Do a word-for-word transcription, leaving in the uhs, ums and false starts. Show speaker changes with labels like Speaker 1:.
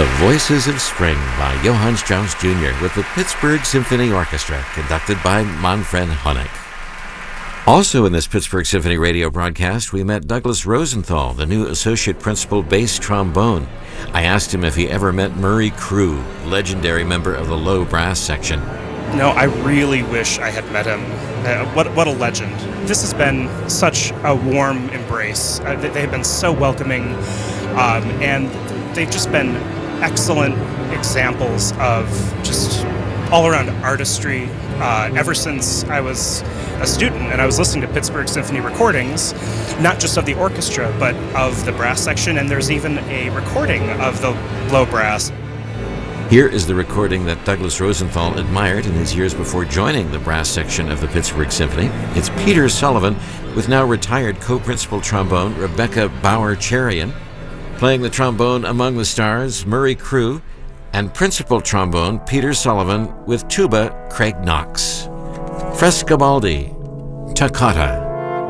Speaker 1: The Voices of Spring by Johann Strauss Junior with the Pittsburgh Symphony Orchestra, conducted by Manfred Honeck. Also in this Pittsburgh Symphony radio broadcast, we met Douglas Rosenthal, the new associate principal bass trombone. I asked him if he ever met Murray Crew, legendary member of the low brass section.
Speaker 2: No, I really wish I had met him. Uh, what what a legend. This has been such a warm embrace. Uh, they, they've been so welcoming, um, and they've just been excellent examples of just all-around artistry. Uh, ever since I was a student and I was listening to Pittsburgh Symphony recordings, not just of the orchestra, but of the brass section, and there's even a recording of the low brass.
Speaker 1: Here is the recording that Douglas Rosenthal admired in his years before joining the brass section of the Pittsburgh Symphony. It's Peter Sullivan with now retired co-principal trombone Rebecca Bauer-Cherian, playing the trombone among the stars Murray Crew, and principal trombone Peter Sullivan with tuba Craig Knox. Frescobaldi, Toccata.